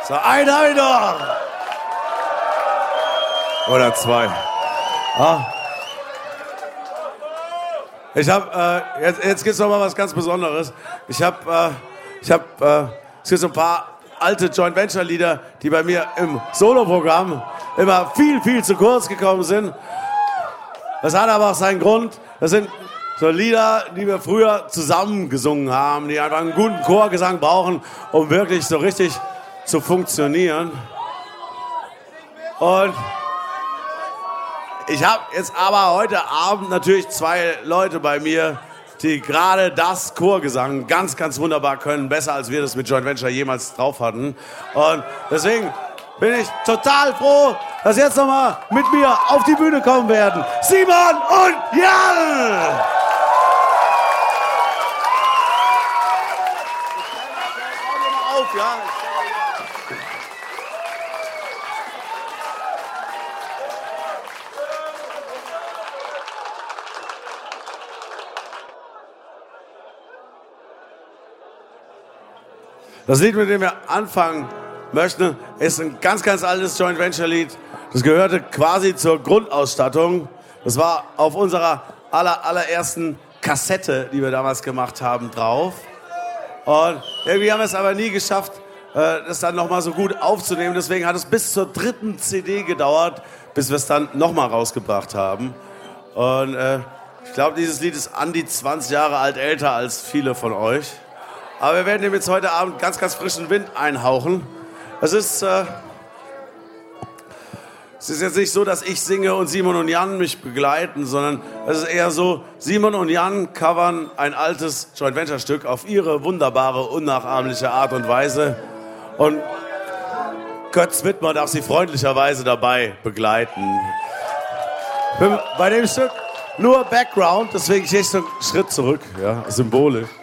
So, einen hab ich noch. Oder zwei. Ah. Jetzt gibt's noch mal was ganz Besonderes. Es gibt so ein paar alte Joint Venture Lieder, die bei mir im Soloprogramm immer viel zu kurz gekommen sind. Das hat aber auch seinen Grund. Das sind so Lieder, die wir früher zusammen gesungen haben, die einfach einen guten Chorgesang brauchen, um wirklich so richtig zu funktionieren. Und ich habe jetzt aber heute Abend natürlich zwei Leute bei mir, die gerade das Chorgesang ganz wunderbar können, besser als wir das mit Joint Venture jemals drauf hatten. Und deswegen bin ich total froh, dass jetzt nochmal mit mir auf die Bühne kommen werden. Simon und Jan! Auf, ja. Das Lied, mit dem wir anfangen möchten, ist ein ganz altes Joint Venture Lied. Das gehörte quasi zur Grundausstattung. Das war auf unserer allerersten Kassette, die wir damals gemacht haben, drauf. Und irgendwie haben wir es aber nie geschafft, das dann nochmal so gut aufzunehmen. Deswegen hat es bis zur 3. CD gedauert, bis wir es dann nochmal rausgebracht haben. Und ich glaube, dieses Lied ist an die 20 Jahre alt, älter als viele von euch. Aber wir werden ihm jetzt heute Abend ganz frischen Wind einhauchen. Es ist jetzt nicht so, dass ich singe und Simon und Jan mich begleiten, sondern es ist eher so, Simon und Jan covern ein altes Joint Venture Stück auf ihre wunderbare, unnachahmliche Art und Weise. Und Götz Wittmer darf sie freundlicherweise dabei begleiten. Bei dem Stück nur Background, deswegen gehe ich so einen Schritt zurück, ja, symbolisch.